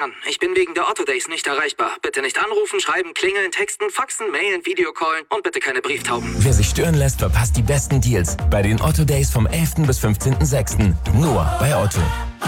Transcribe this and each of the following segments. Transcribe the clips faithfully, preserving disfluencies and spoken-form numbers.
an. Ich bin wegen der Otto Days nicht erreichbar. Bitte nicht anrufen, schreiben, klingeln, texten, faxen, mailen, Videocallen und bitte keine Brieftauben. Wer sich stören lässt, verpasst die besten Deals bei den Otto Days vom elften bis fünfzehnten sechsten Nur bei Otto.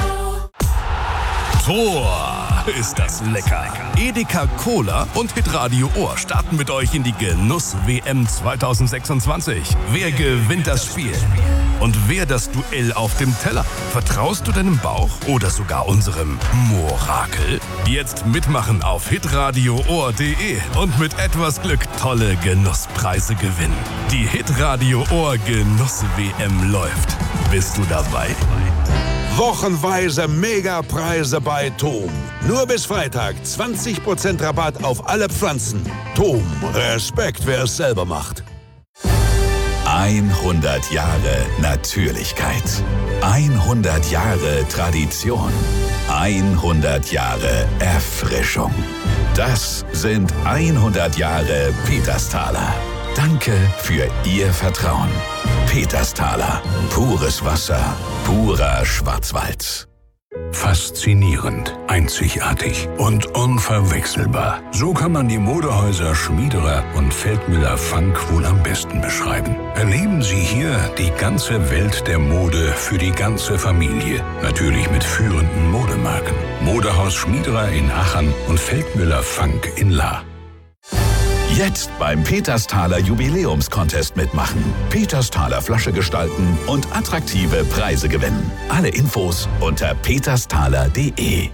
Tor, ist das lecker. Edeka Cola und Hitradio Ohr starten mit euch in die Genuss-W M zwanzig sechsundzwanzig. Wer gewinnt das Spiel? Und wer das Duell auf dem Teller? Vertraust du deinem Bauch oder sogar unserem Morakel? Jetzt mitmachen auf hitradio ohr punkt de und mit etwas Glück tolle Genusspreise gewinnen. Die Hitradio Ohr Genuss-W M läuft. Bist du dabei? Wochenweise Megapreise bei Tom. Nur bis Freitag zwanzig Prozent Rabatt auf alle Pflanzen. Tom, Respekt, wer es selber macht. hundert Jahre Natürlichkeit. hundert Jahre Tradition. hundert Jahre Erfrischung. Das sind hundert Jahre Petersthaler. Danke für Ihr Vertrauen. Petersthaler. Pures Wasser. Purer Schwarzwald. Faszinierend, einzigartig und unverwechselbar. So kann man die Modehäuser Schmiederer und Feldmüller-Funk wohl am besten beschreiben. Erleben Sie hier die ganze Welt der Mode für die ganze Familie. Natürlich mit führenden Modemarken. Modehaus Schmiederer in Aachen und Feldmüller-Funk in Lahr. Jetzt beim Petersthaler Jubiläumscontest mitmachen. Petersthaler Flasche gestalten und attraktive Preise gewinnen. Alle Infos unter petersthaler punkt de.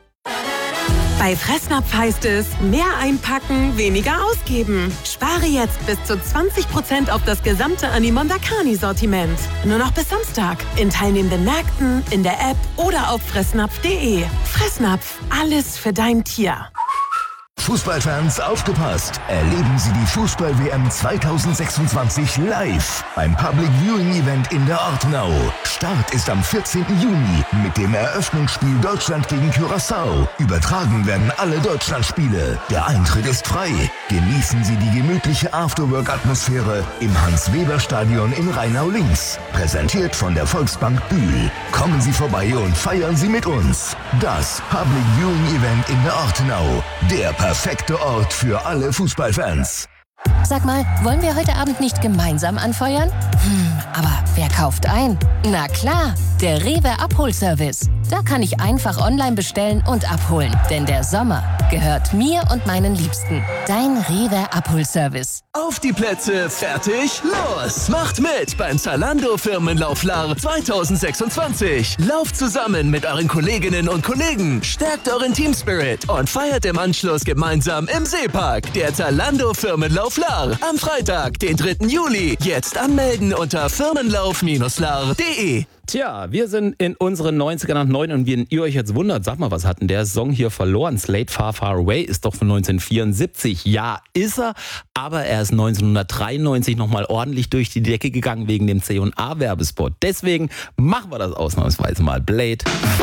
Bei Fressnapf heißt es, mehr einpacken, weniger ausgeben. Spare jetzt bis zu zwanzig Prozent auf das gesamte Animondakani-Sortiment. Nur noch bis Samstag. In teilnehmenden Märkten, in der App oder auf fressnapf punkt de. Fressnapf, alles für dein Tier. Fußballfans, aufgepasst! Erleben Sie die Fußball-W M zwanzig sechsundzwanzig live beim Public Viewing Event in der Ortenau. Start ist am vierzehnten Juni mit dem Eröffnungsspiel Deutschland gegen Curaçao. Übertragen werden alle Deutschlandspiele. Der Eintritt ist frei. Genießen Sie die gemütliche Afterwork-Atmosphäre im Hans-Weber-Stadion in Rheinau-Links. Präsentiert von der Volksbank Bühl. Kommen Sie vorbei und feiern Sie mit uns. Das Public Viewing Event in der Ortenau. Der perfekte Ort für alle Fußballfans. Sag mal, wollen wir heute Abend nicht gemeinsam anfeuern? Hm, aber wer kauft ein? Na klar, der Rewe Abholservice. Da kann ich einfach online bestellen und abholen. Denn der Sommer gehört mir und meinen Liebsten. Dein Rewe Abholservice. Auf die Plätze, fertig, los! Macht mit beim Zalando Firmenlauf Lahr zwanzig sechsundzwanzig. Lauft zusammen mit euren Kolleginnen und Kollegen, stärkt euren Teamspirit und feiert im Anschluss gemeinsam im Seepark. Der Zalando Firmenlauf Lahr am Freitag, den dritten Juli. Jetzt anmelden unter firmenlauf Lahr punkt de. Tja, wir sind in unseren neunzigern nach neun und wenn ihr euch jetzt wundert, sag mal, was hat denn der Song hier verloren? Slade Far Far Away ist doch von neunzehnhundertvierundsiebzig. Ja, ist er, aber er ist neunzehnhundertdreiundneunzig nochmal ordentlich durch die Decke gegangen wegen dem C und A Werbespot. Deswegen machen wir das ausnahmsweise mal. Blade.